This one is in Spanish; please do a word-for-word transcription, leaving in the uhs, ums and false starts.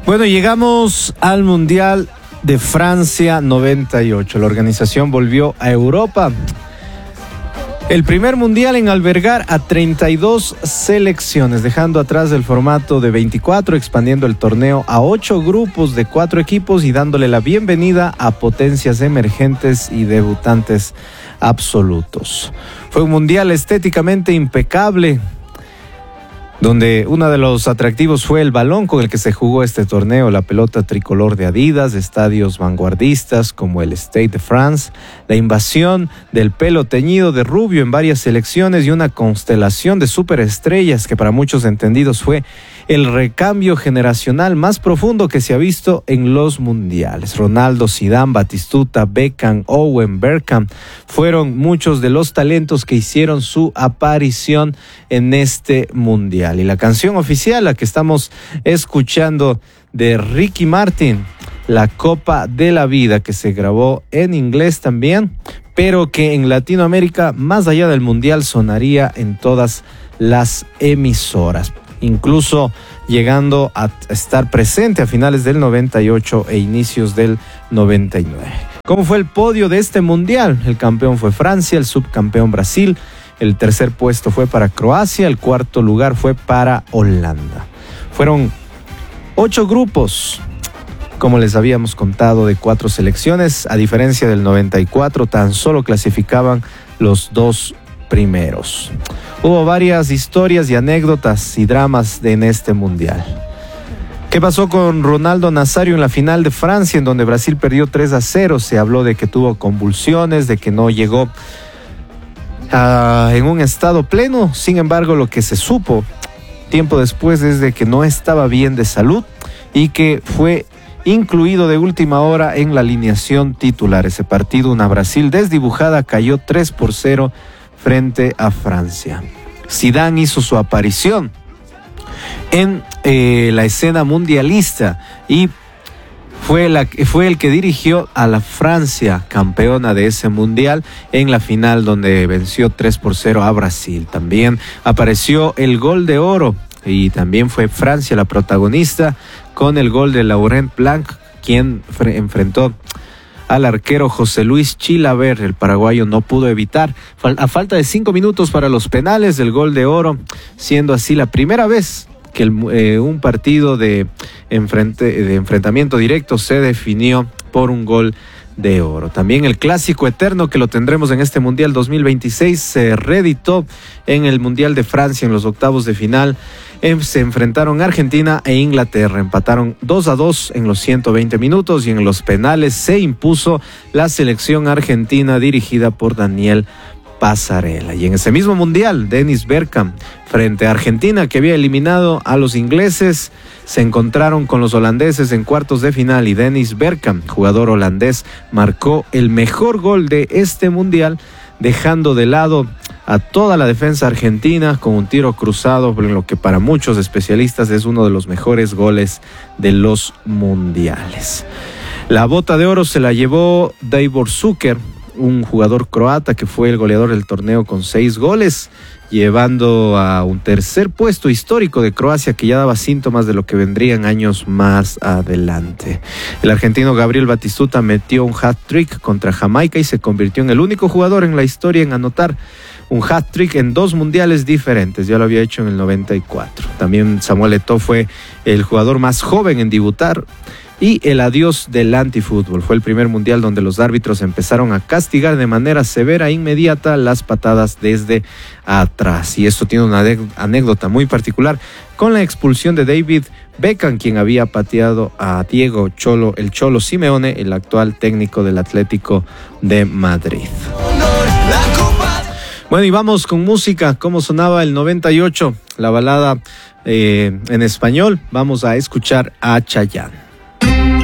Bueno, llegamos al Mundial de Francia noventa y ocho. La organización volvió a Europa. El primer mundial en albergar a treinta y dos selecciones, dejando atrás el formato de veinticuatro, expandiendo el torneo a ocho grupos de cuatro equipos y dándole la bienvenida a potencias emergentes y debutantes absolutos. Fue un mundial estéticamente impecable, donde uno de los atractivos fue el balón con el que se jugó este torneo, la pelota tricolor de Adidas, estadios vanguardistas como el Stade de France, la invasión del pelo teñido de rubio en varias selecciones y una constelación de superestrellas que para muchos entendidos fue el recambio generacional más profundo que se ha visto en los mundiales. Ronaldo, Zidane, Batistuta, Beckham, Owen, Bergkamp fueron muchos de los talentos que hicieron su aparición en este mundial. Y la canción oficial, la que estamos escuchando de Ricky Martin, La Copa de la Vida, que se grabó en inglés también, pero que en Latinoamérica, más allá del mundial, sonaría en todas las emisoras, incluso llegando a estar presente a finales del noventa y ocho e inicios del noventa y nueve. ¿Cómo fue el podio de este mundial? El campeón fue Francia, el subcampeón Brasil, el tercer puesto fue para Croacia, el cuarto lugar fue para Holanda. Fueron ocho grupos, como les habíamos contado, de cuatro selecciones. A diferencia del noventa y cuatro, tan solo clasificaban los dos primeros. Hubo varias historias y anécdotas y dramas de en este mundial. ¿Qué pasó con Ronaldo Nazario en la final de Francia, en donde Brasil perdió tres a cero? Se habló de que tuvo convulsiones, de que no llegó uh, en un estado pleno. Sin embargo, lo que se supo tiempo después es de que no estaba bien de salud y que fue incluido de última hora en la alineación titular. Ese partido, una Brasil desdibujada, cayó tres por cero frente a Francia. Zidane hizo su aparición en eh, la escena mundialista y fue, la, fue el que dirigió a la Francia, campeona de ese mundial, en la final donde venció tres por cero a Brasil. También apareció el gol de oro y también fue Francia la protagonista con el gol de Laurent Blanc, quien fre- enfrentó al arquero José Luis Chilavert. El paraguayo no pudo evitar, a falta de cinco minutos para los penales, del gol de oro, siendo así la primera vez que el, eh, un partido de, enfrente, de enfrentamiento directo se definió por un gol de oro. También el clásico eterno, que lo tendremos en este Mundial dos mil veintiséis, se reeditó en el Mundial de Francia. En los octavos de final se enfrentaron Argentina e Inglaterra, empataron dos a dos en los ciento veinte minutos y en los penales se impuso la selección argentina dirigida por Daniel Pasarela. Y en ese mismo mundial, Dennis Bergkamp, frente a Argentina, que había eliminado a los ingleses, se encontraron con los holandeses en cuartos de final y Dennis Bergkamp, jugador holandés, marcó el mejor gol de este mundial, dejando de lado a toda la defensa argentina con un tiro cruzado, en lo que para muchos especialistas es uno de los mejores goles de los mundiales. La bota de oro se la llevó Davor Šuker, un jugador croata que fue el goleador del torneo con seis goles, llevando a un tercer puesto histórico de Croacia, que ya daba síntomas de lo que vendrían años más adelante. El argentino Gabriel Batistuta metió un hat-trick contra Jamaica y se convirtió en el único jugador en la historia en anotar un hat-trick en dos mundiales diferentes. Ya lo había hecho en el noventa y cuatro. También Samuel Eto'o fue el jugador más joven en debutar. Y el adiós del antifútbol. Fue el primer mundial donde los árbitros empezaron a castigar de manera severa e inmediata las patadas desde atrás. Y esto tiene una anécdota muy particular con la expulsión de David Beckham, quien había pateado a Diego Cholo, el Cholo Simeone, el actual técnico del Atlético de Madrid. Bueno, y vamos con música. ¿Cómo sonaba el noventa y ocho? La balada eh, en español. Vamos a escuchar a Chayanne.